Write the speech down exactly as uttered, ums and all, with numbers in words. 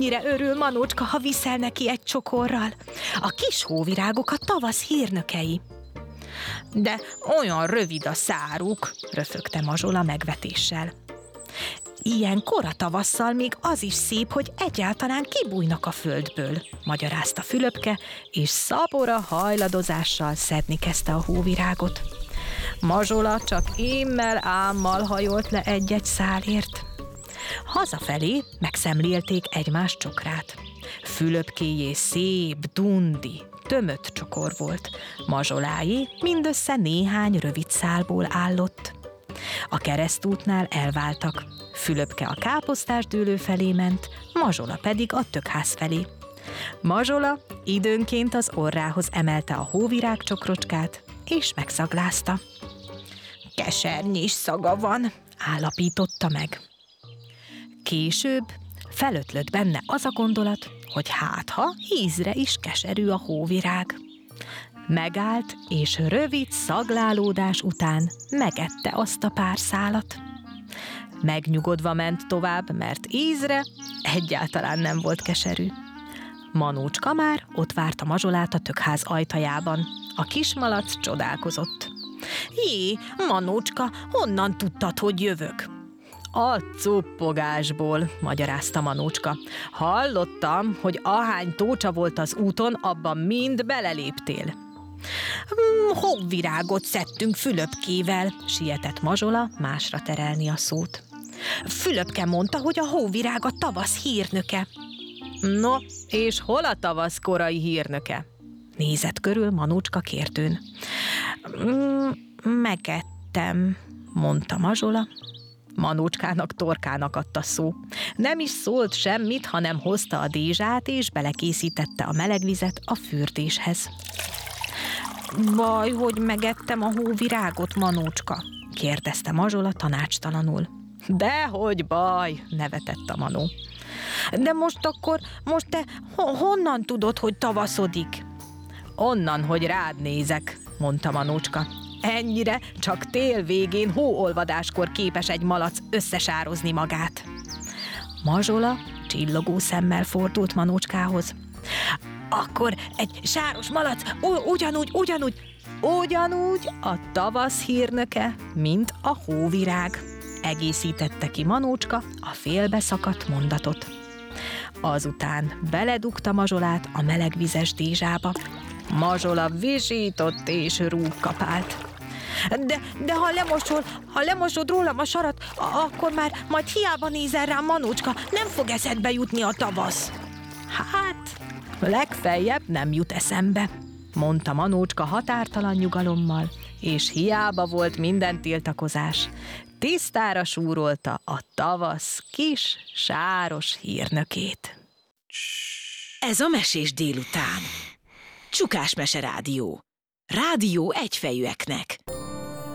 mennyire örül Manócska, ha viszel neki egy csokorral. A kis hóvirágok a tavasz hírnökei. De olyan rövid a száruk, röfögte Mazsola megvetéssel. Ilyen kora tavasszal még az is szép, hogy egyáltalán kibújnak a földből, magyarázta Fülöpke, és szabora hajladozással szedni kezdte a hóvirágot. Mazsola csak émmel ámmal hajolt le egy-egy szálért. Hazafelé megszemlélték egymás csokrát. Fülöpkéjé szép, dundi, tömött csokor volt, Mazsoláé mindössze néhány rövid szálból állott. A keresztútnál elváltak. Fülöpke a káposztásdőlő felé ment, Mazsola pedig a tökház felé. Mazsola időnként az orrához emelte a hóvirág csokrocskát, és megszaglázta. Kesernyés szaga van, állapította meg. Később felötlött benne az a gondolat, hogy hátha ízre is keserű a hóvirág. Megállt, és rövid szaglálódás után megette azt a pár szálat. Megnyugodva ment tovább, mert ízre egyáltalán nem volt keserű. Manócska már ott várta Mazsolát a tökház ajtajában. A kismalac csodálkozott. Jé, Manócska, honnan tudtad, hogy jövök? A cuppogásból, magyarázta Manócska. Hallottam, hogy ahány tócsa volt az úton, abban mind beleléptél. Hóvirágot szedtünk Fülöpkével, sietett Mazsola másra terelni a szót. Fülöpke mondta, hogy a hóvirág a tavasz hírnöke. No, és hol a tavasz korai hírnöke? Nézett körül Manócska kértőn. Mm, megettem, mondta Mazsola. Manócskának torkának adta szó. Nem is szólt semmit, hanem hozta a dézsát, és belekészítette a meleg vizet a fürdéshez. Baj, hogy megettem a hóvirágot, Manócska? Kérdezte Mazsola tanácstalanul. Dehogy baj, nevetett a Manó. De most akkor, most te ho- honnan tudod, hogy tavaszodik? Onnan, hogy rád nézek, mondta Manócska. Ennyire csak tél végén hóolvadáskor képes egy malac összesározni magát. Mazsola csillogó szemmel fordult Manócskához. Akkor egy sáros malac u- ugyanúgy, ugyanúgy, ugyanúgy a tavasz hírnöke, mint a hóvirág, egészítette ki Manócska a félbeszakadt mondatot. Azután beledugta Mazsolát a melegvizes dézsába. Mazsola visított és rúgkapált. De, de ha lemosol, ha lemosod rólam a sarat, akkor már majd hiába nézel rám, Manócska, nem fog eszedbe jutni a tavasz. Hát, legfeljebb nem jut eszembe, mondta Manócska határtalan nyugalommal, és hiába volt minden tiltakozás. Tisztára súrolta a tavasz kis, sáros hírnökét. Ez a Mesés délután. Csukás Mese Rádió. Rádió egyfejűeknek.